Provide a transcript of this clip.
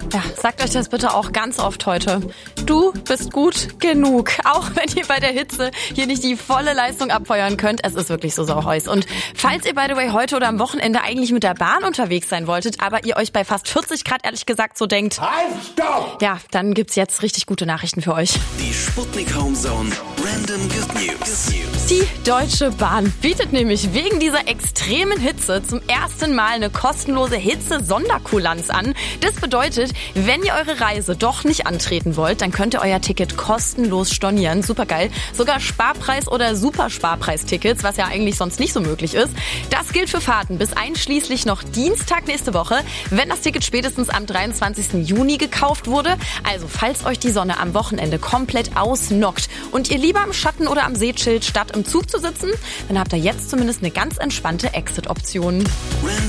Ja, sagt euch das bitte auch ganz oft heute. Du bist gut genug. Auch wenn ihr bei der Hitze hier nicht die volle Leistung abfeuern könnt. Es ist wirklich so sauheiß. Und falls ihr, by the way, heute oder am Wochenende eigentlich mit der Bahn unterwegs sein wolltet, aber ihr euch bei fast 40 Grad ehrlich gesagt so denkt, halt, stopp! Ja, dann gibt's jetzt richtig gute Nachrichten für euch. Die Sputnik Homezone Random Good News. Die Deutsche Bahn bietet nämlich wegen dieser extremen Hitze zum ersten Mal eine kostenlose Hitze-Sonderkulanz an. Das bedeutet, wenn ihr eure Reise doch nicht antreten wollt, dann könnt ihr euer Ticket kostenlos stornieren. Supergeil. Sogar Sparpreis- oder Supersparpreistickets, was ja eigentlich sonst nicht so möglich ist. Das gilt für Fahrten bis einschließlich noch Dienstag nächste Woche, wenn das Ticket spätestens am 23. Juni gekauft wurde. Also falls euch die Sonne am Wochenende komplett ausnockt und ihr lieber im Schatten oder am See chillt, statt im Zug zu sitzen, dann habt ihr jetzt zumindest eine ganz entspannte Exit-Option. Random